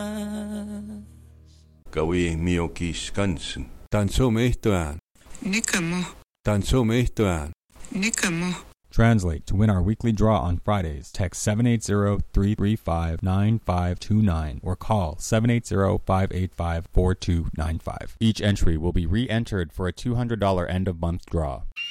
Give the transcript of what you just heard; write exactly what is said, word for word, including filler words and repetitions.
Kawi miokis kansen. Tansomestoan. Nikamo. Tansomestoan. Nikamo. Translate. To win our weekly draw on Fridays, text seven eight zero, three three five, nine five two nine or call seven eight zero, five eight five, four two nine five. Each entry will be re-entered for a two hundred dollars end-of-month draw.